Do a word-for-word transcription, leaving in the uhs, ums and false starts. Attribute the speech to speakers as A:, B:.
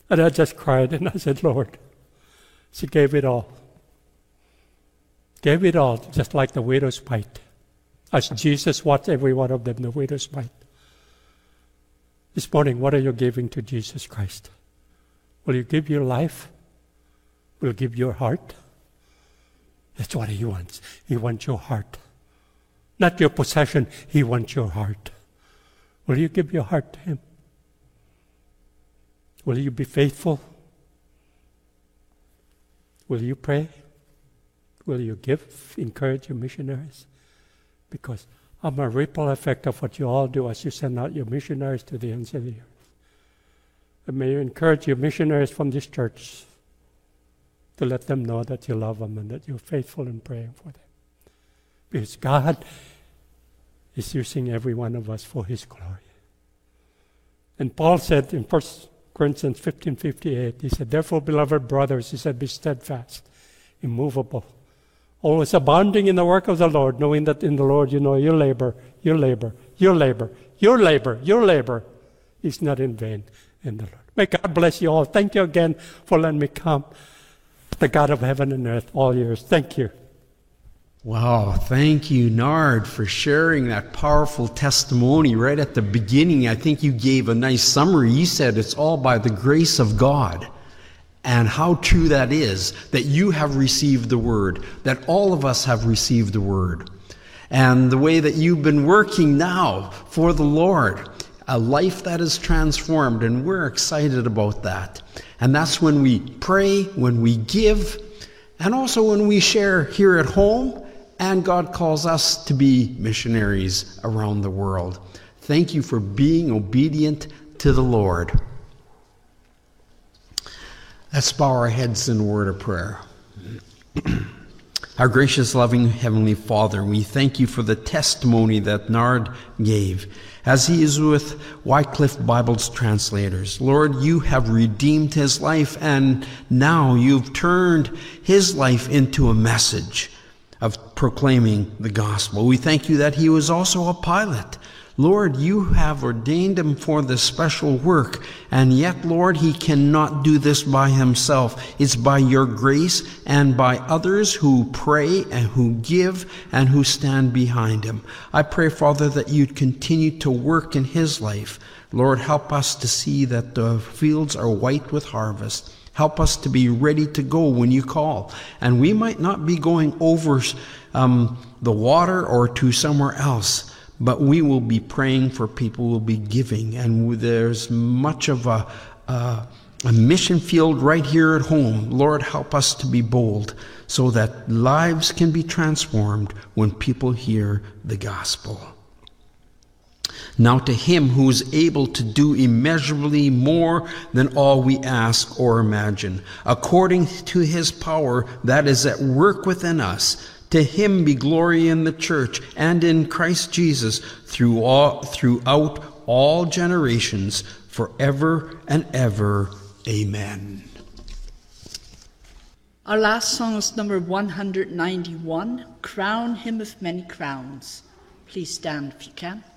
A: And I just cried and I said, Lord, she gave it all. Gave it all, just like the widow's mite. As Jesus watched every one of them, the widow's mite. This morning, what are you giving to Jesus Christ? Will you give your life? Will you give your heart? That's what He wants. He wants your heart. Not your possession. He wants your heart. Will you give your heart to Him? Will you be faithful? Will you pray? Will you give, encourage your missionaries? Because I'm a ripple effect of what you all do as you send out your missionaries to the ends of the earth. And may you encourage your missionaries from this church to let them know that you love them and that you're faithful in praying for them. Because God is using every one of us for His glory. And Paul said in First Corinthians fifteen fifty-eight, he said, therefore, beloved brothers, he said, be steadfast, immovable, always abounding in the work of the Lord, knowing that in the Lord you know your labor, your labor, your labor, your labor, your labor is not in vain in the Lord. May God bless you all. Thank you again for letting me come. The God of heaven and earth, all yours. Thank you.
B: Wow, thank you, Nard, for sharing that powerful testimony right at the beginning. I think you gave a nice summary. You said it's all by the grace of God. And how true that is, that you have received the Word, that all of us have received the Word. And the way that you've been working now for the Lord, a life that is transformed, and we're excited about that. And that's when we pray, when we give, and also when we share here at home, and God calls us to be missionaries around the world. Thank you for being obedient to the Lord. Let's bow our heads in a word of prayer. Our gracious, loving Heavenly Father, we thank you for the testimony that Nard gave as he is with Wycliffe Bible's translators. Lord, you have redeemed his life, and now you've turned his life into a message of proclaiming the gospel. We thank you that he was also a pilot. Lord, you have ordained him for this special work, and yet, Lord, he cannot do this by himself. It's by your grace and by others who pray and who give and who stand behind him. I pray, Father, that you'd continue to work in his life. Lord, help us to see that the fields are white with harvest. Help us to be ready to go when you call. And we might not be going over um, the water or to somewhere else, but we will be praying for people, will be giving. And there's much of a, a, a mission field right here at home. Lord, help us to be bold so that lives can be transformed when people hear the gospel. Now to him who is able to do immeasurably more than all we ask or imagine, according to his power that is at work within us, to him be glory in the church and in Christ Jesus through all, throughout all generations, forever and ever. Amen.
C: Our last song is number one hundred ninety-one, Crown Him with Many Crowns. Please stand if you can.